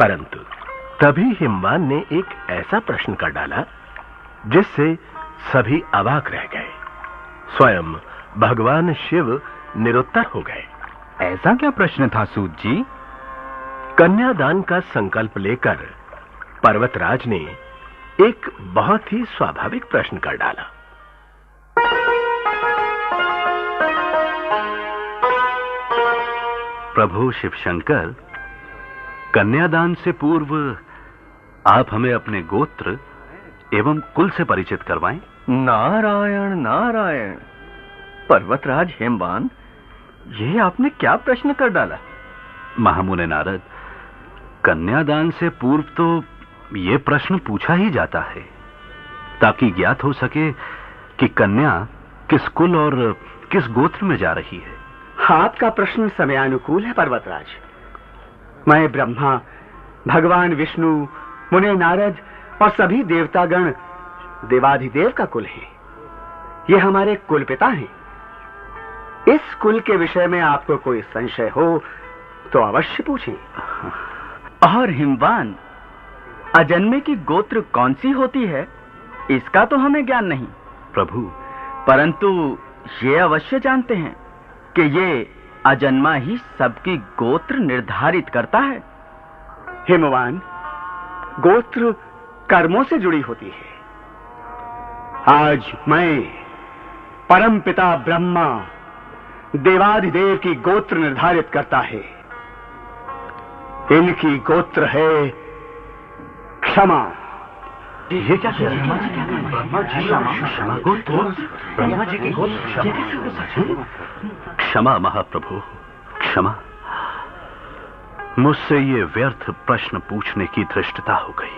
परंतु तभी हिमवान ने एक ऐसा प्रश्न कर डाला जिससे सभी अवाक रह गए। स्वयं भगवान शिव निरुत्तर हो गए। ऐसा क्या प्रश्न था सूत जी? कन्यादान का संकल्प लेकर पर्वतराज ने एक बहुत ही स्वाभाविक प्रश्न कर डाला। प्रभु शिव शंकर, कन्यादान से पूर्व आप हमें अपने गोत्र एवं कुल से परिचित करवाएं। नारायण नारायण। पर्वतराज हेमवान, ये आपने क्या प्रश्न कर डाला? महामुने नारद, कन्यादान से पूर्व तो ये प्रश्न पूछा ही जाता है ताकि ज्ञात हो सके कि कन्या किस कुल और किस गोत्र में जा रही है। आपका प्रश्न समयानुकूल है पर्वतराज। मैं ब्रह्मा, भगवान विष्णु, मुने नारद और सभी देवतागण देवाधिदेव का कुल है। ये हमारे कुल पिता हैं। इस कुल के विषय में आपको कोई संशय हो तो अवश्य पूछें। और हिमवान, अजन्मे की गोत्र कौन सी होती है, इसका तो हमें ज्ञान नहीं प्रभु, परंतु ये अवश्य जानते हैं कि ये अजन्मा ही सबकी गोत्र निर्धारित करता है। हिमवान, गोत्र कर्मों से जुड़ी होती है। आज मैं परमपिता ब्रह्मा देवाधिदेव की गोत्र निर्धारित करता है। इनकी गोत्र है क्षमा। ये क्या क्षमा गोत्र? ब्रह्मा जी की गोत्र क्षमा? महाप्रभु क्षमा। मुझसे ये व्यर्थ प्रश्न पूछने की धृष्टता हो गई।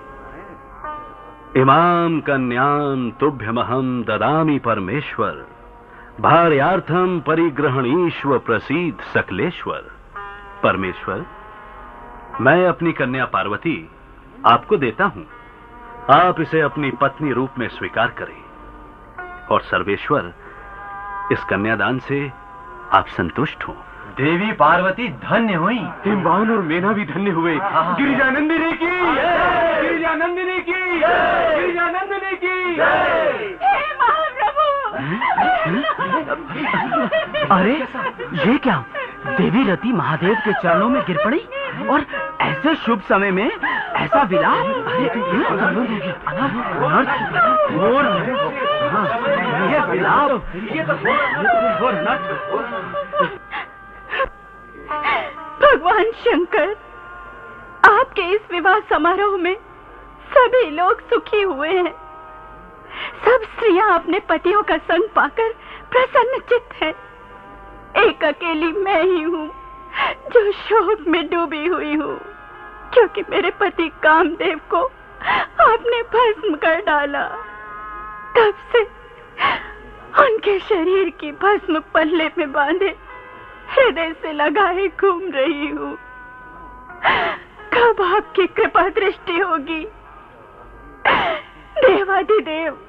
इमाम कन्याम तुभ्यमहम ददामि परमेश्वर, भार्यार्थम परिग्रहणीश्व प्रसीद सकलेश्वर। परमेश्वर, मैं अपनी कन्या पार्वती आपको देता हूं। आप इसे अपनी पत्नी रूप में स्वीकार करें। और सर्वेश्वर, इस कन्यादान से आप संतुष्ट हो। देवी पार्वती धन्य हुई। हिमवान और मेना भी धन्य हुए। गिरिजानंदिनी की, गिरिजानंदिनी की, गिरिजानंदिनी की। अरे ये क्या, देवी रति महादेव के चरणों में गिर पड़ी और ऐसे शुभ समय में ऐसा विलाप? ये विलाप, भगवान शंकर, आपके इस विवाह समारोह में सभी लोग सुखी हुए हैं। सब स्त्रियां अपने पतियों का संग पाकर प्रसन्न चित्त है। एक अकेली मैं ही हूँ जो शोक में डूबी हुई हूँ, क्योंकि मेरे पति कामदेव को आपने भस्म कर डाला। तब से उनके शरीर की भस्म पल्ले में बांधे हृदय से लगाए घूम रही हूँ। कब आपकी कृपा दृष्टि होगी? देवाधिदेव,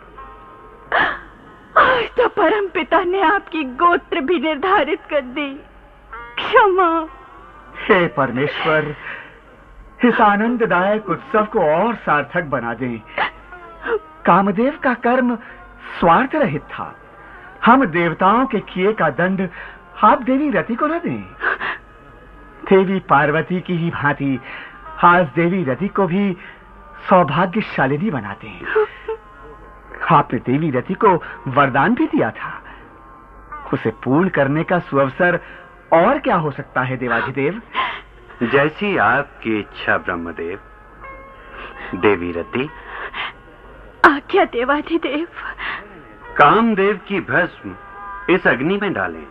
आज तो परम पिता ने आपकी गोत्र भी निर्धारित कर दी। क्षमा। हे परमेश्वर, इस आनंददायक उत्सव को और सार्थक बना दें। कामदेव का कर्म स्वार्थ रहित था। हम देवताओं के किए का दंड आप देवी रति को न दें। देवी पार्वती की ही भांति आज देवी रति को भी सौभाग्यशालिनी बनाते हैं। आपने देवी रति को वरदान भी दिया था। उसे पूर्ण करने का सुअवसर और क्या हो सकता है देवाधिदेव? जैसी आपकी इच्छा ब्रह्मदेव। देवी रति, आज्ञा देवाधिदेव। कामदेव की भस्म इस अग्नि में डालें।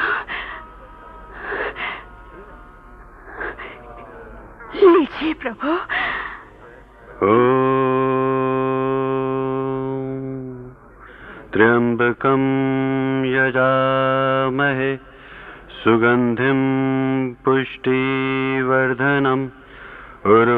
लीजिए प्रभु। त्र्यंबकं यजामहे सुगंधिं पुष्टिवर्धनम्।